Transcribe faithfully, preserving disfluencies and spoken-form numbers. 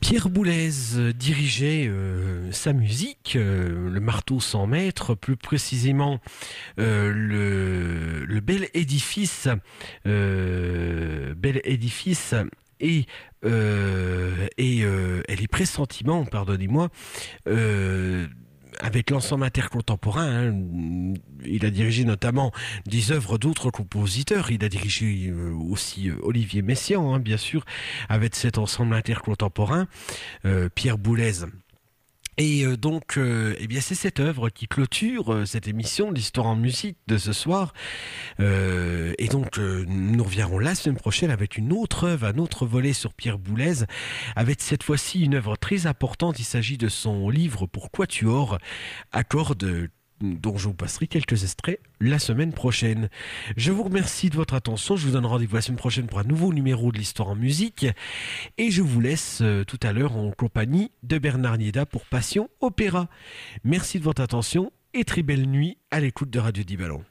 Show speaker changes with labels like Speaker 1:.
Speaker 1: Pierre Boulez dirigeait euh, sa musique, euh, le marteau sans maître, plus précisément euh, le, le bel édifice, euh, bel édifice et, euh, et, euh, et les pressentiments, pardonnez-moi, euh, avec l'ensemble intercontemporain. Hein. Il a dirigé notamment des œuvres d'autres compositeurs. Il a dirigé euh, aussi euh, Olivier Messiaen, hein, bien sûr, avec cet ensemble intercontemporain, euh, Pierre Boulez. Et euh, donc, euh, eh bien, c'est cette œuvre qui clôture euh, cette émission, l'histoire en musique de ce soir. Euh, et donc, euh, nous reviendrons la semaine prochaine avec une autre œuvre, un autre volet sur Pierre Boulez, avec cette fois-ci une œuvre très importante. Il s'agit de son livre pour quatuor, Accords, dont je vous passerai quelques extraits la semaine prochaine. Je vous remercie de votre attention. Je vous donne rendez-vous la semaine prochaine pour un nouveau numéro de l'histoire en musique. Et je vous laisse euh, tout à l'heure en compagnie de Bernard Nieda pour Passion Opéra. Merci de votre attention et très belle nuit à l'écoute de Radio Dix Ballons.